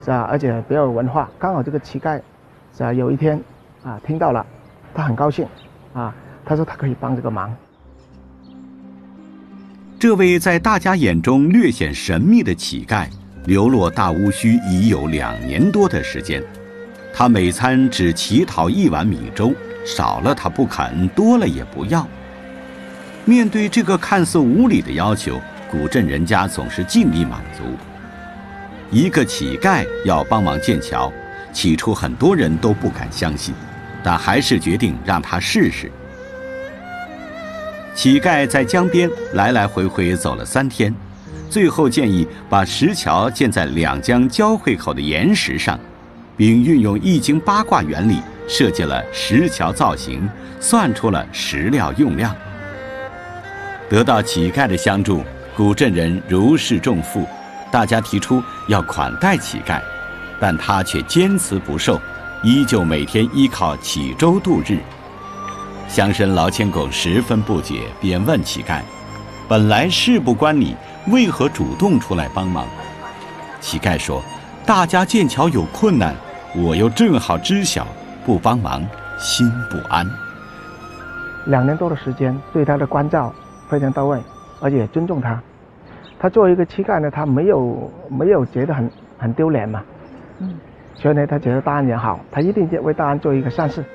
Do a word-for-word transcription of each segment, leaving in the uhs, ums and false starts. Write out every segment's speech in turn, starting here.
是吧？而且比较有文化。刚好这个乞丐，是吧？有一天啊听到了，他很高兴，啊，他说他可以帮这个忙。 这位在大家眼中略显神秘的乞丐，流落大巫墟已有两年多的时间。他每餐只乞讨一碗米粥，少了他不肯，多了也不要。面对这个看似无理的要求，古镇人家总是尽力满足。一个乞丐要帮忙建桥，起初很多人都不敢相信，但还是决定让他试试。乞丐在江边来来回回走了三天，最后建议把石桥建在两江交汇口的岩石上，并运用易经八卦原理设计了石桥造型，算出了石料用量。得到乞丐的相助，古镇人如释重负，大家提出要款待乞丐，但他却坚持不受，依旧每天依靠乞粥度日。乡绅劳谦公十分不解，便问乞丐：“本来事不关你，为何主动出来帮忙？”乞丐说：“大家建桥有困难，我又正好知晓，不帮忙心不安。” 两年多的时间，对他的关照非常到位，而且尊重他。他作为一个乞丐呢，他没有没有觉得很很丢脸嘛，嗯，所以呢，他觉得大安也好，他一定为大安做一个善事。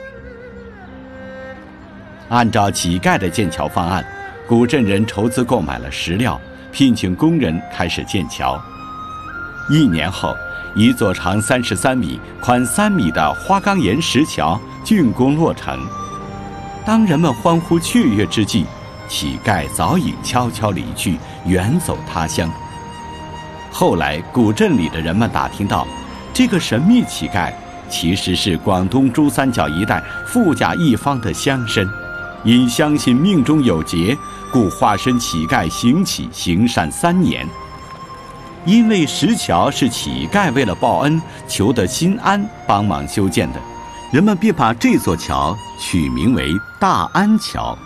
按照乞丐的建桥方案，古镇人筹资购买了石料，聘请工人开始建桥。一年后，一座长三十三米、宽三米的花岗岩石桥竣工落成。当人们欢呼雀跃之际，乞丐早已悄悄离去，远走他乡。后来，古镇里的人们打听到，这个神秘乞丐其实是广东珠三角一带富甲一方的乡绅。因相信命中有劫，故化身乞丐行乞行善三年。因为石桥是乞丐为了报恩求得心安帮忙修建的，人们便把这座桥取名为大安桥。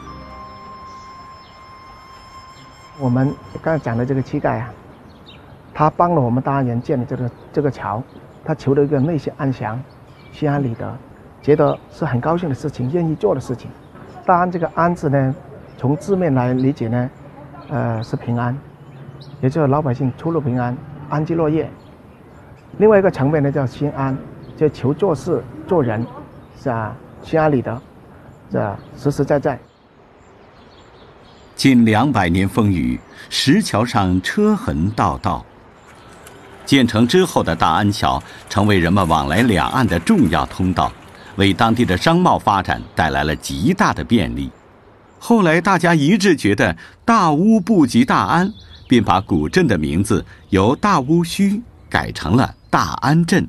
我们刚才讲的这个乞丐啊，他帮了我们大安人建的这个这个桥，他求了一个内心安详、心安理得，觉得是很高兴的事情，愿意做的事情。大安这个安字呢，从字面来理解呢，呃是平安，也就是老百姓出入平安，安居乐业。另外一个层面呢叫心安，就求做事做人，是吧？心安理得，是吧？实实在在。 近两百年风雨，石桥上车痕道道。建成之后的大安桥成为人们往来两岸的重要通道，为当地的商贸发展带来了极大的便利。后来大家一致觉得大巫不及大安，便把古镇的名字由大巫墟改成了大安镇。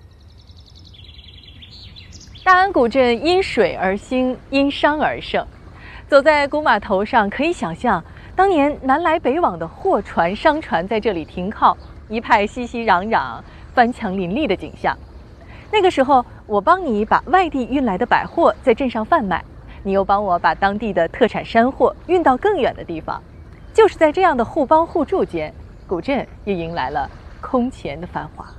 大安古镇因水而兴，因商而盛。走在古码头上，可以想象当年南来北往的货船、商船在这里停靠，一派熙熙攘攘、翻墙林立的景象。那个时候，我帮你把外地运来的百货在镇上贩卖，你又帮我把当地的特产山货运到更远的地方。就是在这样的互帮互助间，古镇也迎来了空前的繁华。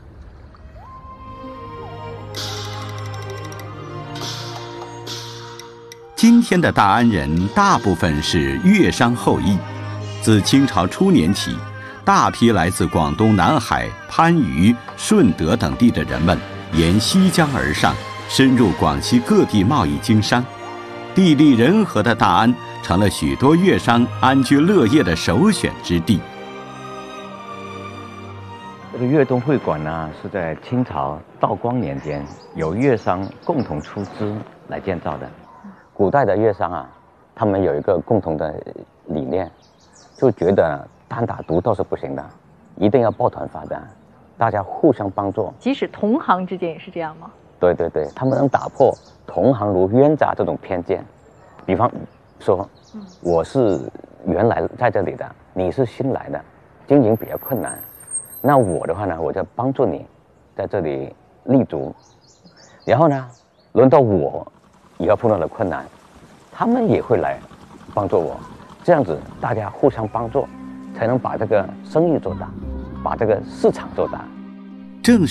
今天的大安人大部分是粤商后裔，自清朝初年起，大批来自广东南海、番禺、顺德等地的人们沿西江而上，深入广西各地贸易经商。地利人和的大安成了许多粤商安居乐业的首选之地。 这个粤东会馆呢，是在清朝道光年间由粤商共同出资来建造的。古代的粤商啊，他们有一个共同的理念，就觉得单打独斗是不行的，一定要抱团发展，大家互相帮助。 即使同行之间也是这样吗？ 对对对，他们能打破同行如冤家这种偏见。比方说，我是原来在这里的，你是新来的，经营比较困难，那我的话呢，我就帮助你在这里立足。然后呢，轮到我以后碰到了困难，他们也会来帮助我，这样子大家互相帮助，才能把这个生意做大，把这个市场做大。 正是